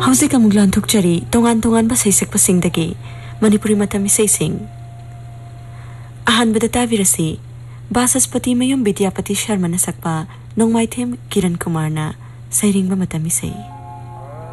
ꯍꯧꯖꯤꯛ ꯑꯃꯨꯛ ꯂꯥꯟꯊꯣꯛꯆꯔꯤ ꯇꯣꯉꯥꯟ ꯇꯣꯉꯥꯟꯕ ꯁꯩꯁꯛꯄꯁꯤꯡꯗꯒꯤ ꯃꯅꯤꯄꯨꯔꯤ ꯃꯇꯝ ꯏꯁꯩꯁꯤꯡ ꯑꯍꯥꯟꯕꯗ ꯇꯥꯕꯤꯔꯁꯤ ꯕꯥꯁꯁꯄꯇꯤ ꯃꯌꯨꯝ ꯕꯤꯗ꯭ꯌꯥꯄꯇꯤ ꯁꯔꯃꯅ ꯁꯛꯄ ꯅꯣꯡꯃꯥꯏꯊꯦꯝ ꯀꯤꯔꯟ ꯀꯨꯃꯥꯔꯅ ꯁꯩꯔꯦꯡꯕ ꯃꯇꯝ ꯏꯁꯩ